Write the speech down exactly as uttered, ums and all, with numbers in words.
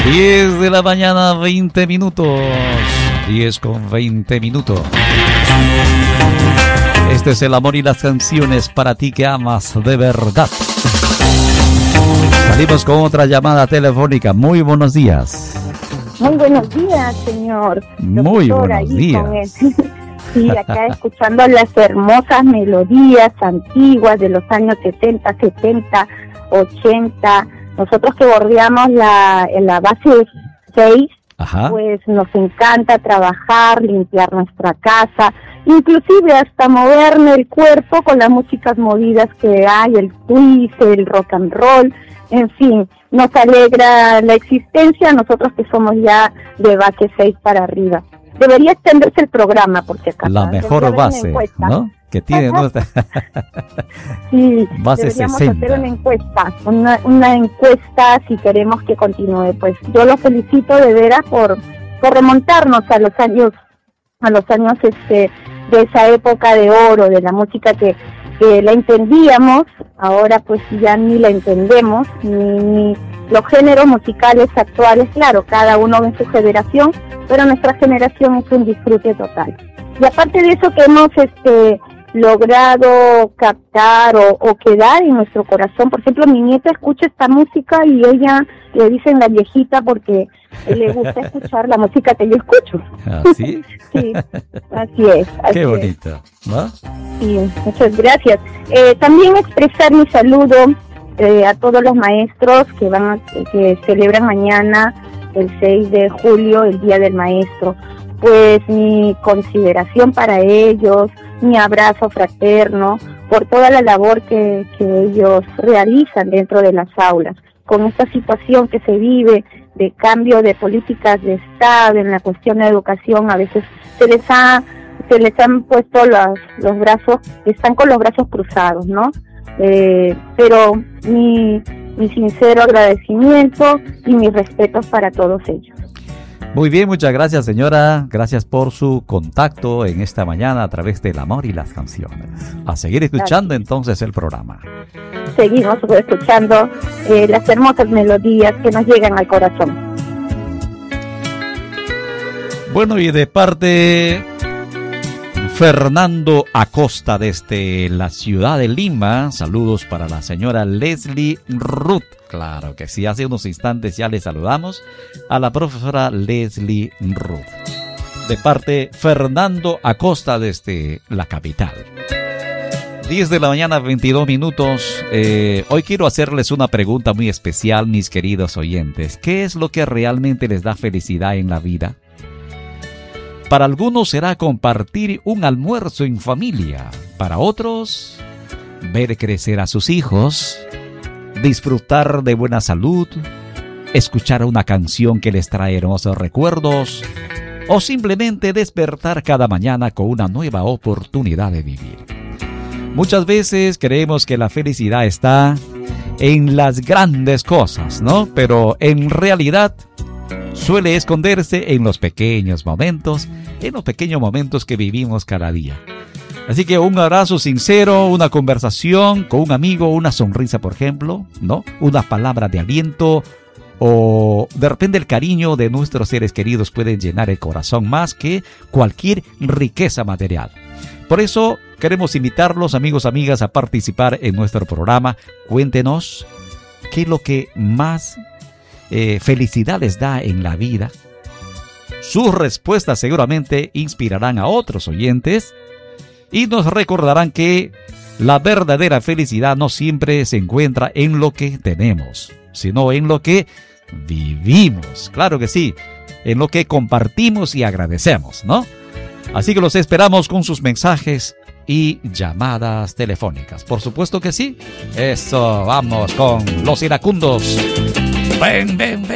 diez de la mañana, veinte minutos. diez con veinte minutos. Este es el amor y las canciones para ti que amas de verdad. Salimos con otra llamada telefónica. Muy buenos días. Muy buenos días, señor. Muy buenos días. Sí, acá escuchando las hermosas melodías antiguas de los años sesenta, setenta, ochenta. Nosotros que bordeamos la, en la base seis, Ajá. pues nos encanta trabajar, limpiar nuestra casa, inclusive hasta moverme el cuerpo con las músicas movidas que hay, el twist, el rock and roll, en fin, nos alegra la existencia, nosotros que somos ya de base seis para arriba. Debería extenderse el programa, porque acá la mejor base, ¿no? Que tiene nuestra sí, base deberíamos sesenta. Hacer una encuesta, una, una encuesta si queremos que continúe. Pues yo lo felicito de veras por, por remontarnos a los años, a los años este de esa época de oro, de la música que, que la entendíamos, ahora pues ya ni la entendemos, ni, ni los géneros musicales actuales, claro, cada uno en su generación, pero nuestra generación es un disfrute total. Y aparte de eso que hemos este logrado captar o, o quedar en nuestro corazón, por ejemplo, mi nieta escucha esta música y ella le dicen la viejita porque le gusta escuchar la música que yo escucho. ¿Ah, sí? Sí, así es. Así Qué bonito, ¿no? Sí, muchas gracias. Eh, también expresar mi saludo eh, a todos los maestros que van a, que celebran mañana el seis de julio, el Día del Maestro. Pues mi consideración para ellos, mi abrazo fraterno por toda la labor que, que ellos realizan dentro de las aulas, con esta situación que se vive de cambio de políticas de Estado en la cuestión de educación. A veces se les ha se les han puesto los, los brazos, están con los brazos cruzados, ¿no? Eh, pero mi, mi sincero agradecimiento y mis respetos para todos ellos. Muy bien, muchas gracias, señora. Gracias por su contacto en esta mañana a través del amor y las canciones. A seguir escuchando gracias. Entonces el programa. Seguimos escuchando eh, las hermosas melodías que nos llegan al corazón. Bueno, y de parte Fernando Acosta desde la ciudad de Lima, saludos para la señora Leslie Ruth. Claro que sí, hace unos instantes ya le saludamos a la profesora Leslie Ruth. De parte Fernando Acosta desde la capital. diez de la mañana, veintidós minutos. Eh, hoy quiero hacerles una pregunta muy especial, mis queridos oyentes. ¿Qué es lo que realmente les da felicidad en la vida? Para algunos será compartir un almuerzo en familia. Para otros, ver crecer a sus hijos, disfrutar de buena salud, escuchar una canción que les trae hermosos recuerdos, o simplemente despertar cada mañana con una nueva oportunidad de vivir. Muchas veces creemos que la felicidad está en las grandes cosas, ¿no? Pero en realidad suele esconderse en los pequeños momentos, en los pequeños momentos que vivimos cada día. Así que un abrazo sincero, una conversación con un amigo, una sonrisa, por ejemplo, ¿no? Una palabra de aliento o de repente el cariño de nuestros seres queridos pueden llenar el corazón más que cualquier riqueza material. Por eso queremos invitarlos, amigos, amigas, a participar en nuestro programa. Cuéntenos qué es lo que más eh, felicidad les da en la vida. Sus respuestas seguramente inspirarán a otros oyentes y nos recordarán que la verdadera felicidad no siempre se encuentra en lo que tenemos, sino en lo que vivimos. Claro que sí, en lo que compartimos y agradecemos, ¿no? Así que los esperamos con sus mensajes y llamadas telefónicas. Por supuesto que sí. Eso, vamos con los iracundos. Ven, ven, ven.